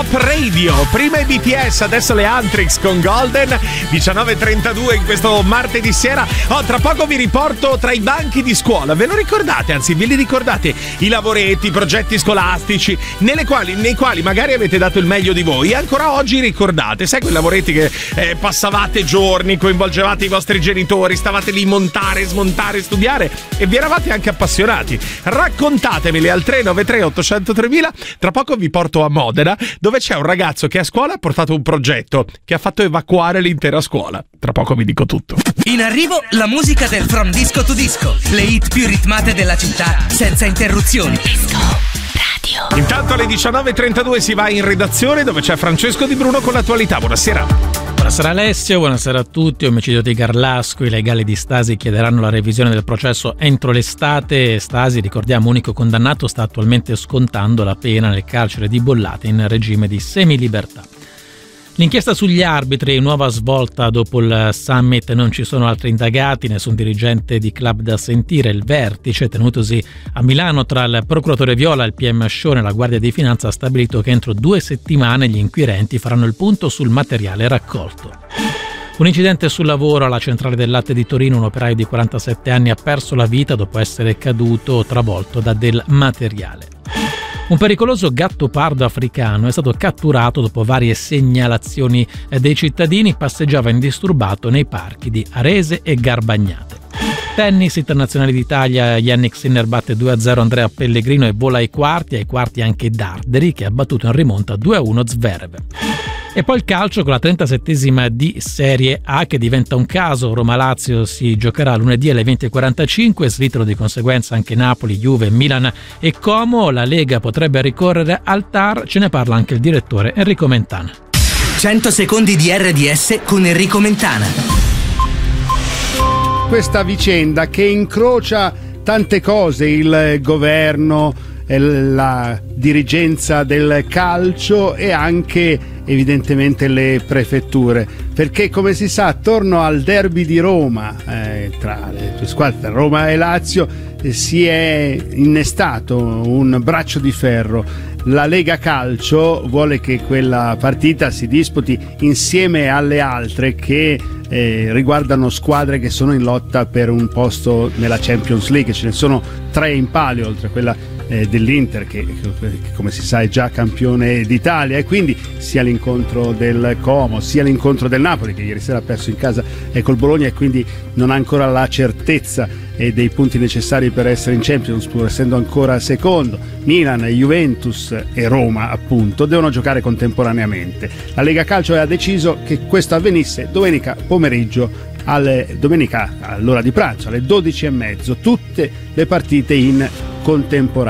Top Radio. Prima i BTS, adesso le Antrix con Golden. 19:32 in questo martedì sera. Tra poco vi riporto tra i banchi di scuola. Ve lo ricordate? Anzi, ve li ricordate i lavoretti, i progetti scolastici nei quali magari avete dato il meglio di voi e ancora oggi ricordate? Sai quei lavoretti che passavate giorni, coinvolgevate i vostri genitori, stavate lì montare, smontare, studiare e vi eravate anche appassionati? Raccontatemeli al 393 800 3000. Tra poco vi porto a Modena, dove c'è un ragazzo che a scuola ha portato un progetto che ha fatto evacuare l'intera scuola. Tra poco vi dico tutto. In arrivo la musica del From Disco to Disco, le hit più ritmate della città senza interruzioni. Disco Radio. Intanto alle 19:32 si va in redazione dove c'è Francesco Di Bruno con l'attualità. Buonasera. Buonasera Alessio, buonasera a tutti. Omicidio di Garlasco, i legali di Stasi chiederanno la revisione del processo entro l'estate. Stasi, ricordiamo, unico condannato, sta attualmente scontando la pena nel carcere di Bollate in regime di semilibertà. L'inchiesta sugli arbitri, nuova svolta dopo il summit, non ci sono altri indagati, nessun dirigente di club da sentire. Il vertice tenutosi a Milano tra il procuratore Viola e il PM Scione, la Guardia di Finanza, ha stabilito che entro 2 settimane gli inquirenti faranno il punto sul materiale raccolto. Un incidente sul lavoro alla centrale del latte di Torino, un operaio di 47 anni ha perso la vita dopo essere caduto travolto da del materiale. Un pericoloso gattopardo africano è stato catturato dopo varie segnalazioni dei cittadini, passeggiava indisturbato nei parchi di Arese e Garbagnate. Tennis, internazionale d'Italia, Jannik Sinner batte 2-0 Andrea Pellegrino e vola ai quarti anche Darderi che ha battuto in rimonta 2-1 Zverev. E poi il calcio con la 37esima di Serie A che diventa un caso. Roma-Lazio si giocherà lunedì alle 20:45, slittano di conseguenza anche Napoli, Juve, Milan e Como. La Lega potrebbe ricorrere al TAR, ce ne parla anche il direttore Enrico Mentana. 100 secondi di RDS con Enrico Mentana. Questa vicenda che incrocia tante cose, il governo, la dirigenza del calcio e anche evidentemente le prefetture, perché come si sa attorno al derby di Roma tra le due squadre, Roma e Lazio, si è innestato un braccio di ferro. La Lega Calcio vuole che quella partita si disputi insieme alle altre che riguardano squadre che sono in lotta per un posto nella Champions League. Ce ne sono 3 in palio, oltre a quella dell'Inter che come si sa è già campione d'Italia, e quindi sia l'incontro del Como sia l'incontro del Napoli, che ieri sera ha perso in casa col Bologna e quindi non ha ancora la certezza dei punti necessari per essere in Champions, pur essendo ancora secondo. Milan, Juventus e Roma appunto devono giocare contemporaneamente. La Lega Calcio ha deciso che questo avvenisse domenica pomeriggio, domenica all'ora di pranzo alle 12:30, tutte le partite in contemporanea.